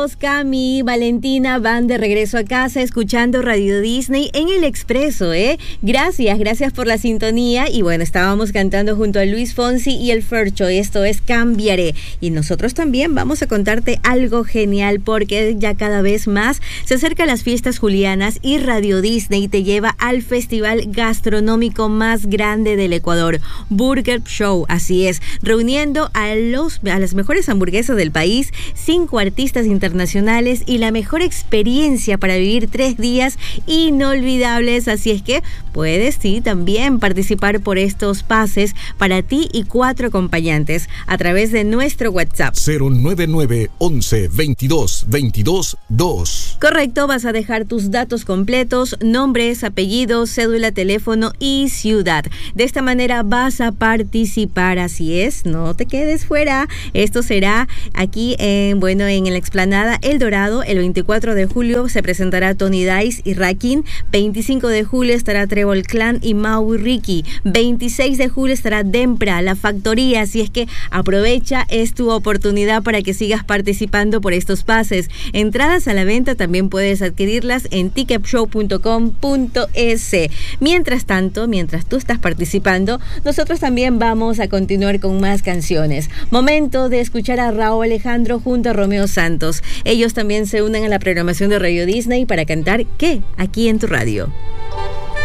Cami, Valentina van de regreso a casa escuchando Radio Disney en el Expreso, Gracias por la sintonía. Y bueno, estábamos cantando junto a Luis Fonsi y el Fercho. Esto es Cambiaré. Y nosotros también vamos a contarte algo genial, porque ya cada vez más se acercan las fiestas julianas y Radio Disney te lleva al festival gastronómico más grande del Ecuador, Burger Show. Así es, reuniendo a las mejores hamburguesas del país, 5 artistas internacionales y la mejor experiencia para vivir 3 días inolvidables. Así es que puedes también participar por estos pases para ti y 4 acompañantes a través de nuestro WhatsApp 099 11 22 22 2. Correcto, vas a dejar tus datos completos, nombres, apellidos, cédula, teléfono y ciudad. De esta manera vas a participar. Así es, no te quedes fuera. Esto será aquí en la explanada El Dorado. El 24 de julio se presentará Tony Dice y Rakim. 25 de julio estará Trevor Clan y Mau y Ricky. 26 de julio estará Dempra, La Factoría. Así es que aprovecha, es tu oportunidad para que sigas participando por estos pases. Entradas a la venta también puedes adquirirlas en ticketshow.com.es. Mientras tanto, mientras tú estás participando, nosotros también vamos a continuar con más canciones. Momento de escuchar a Rauw Alejandro junto a Romeo Santos. Ellos también se unen a la programación de Radio Disney para cantar ¿Qué? Aquí en tu radio.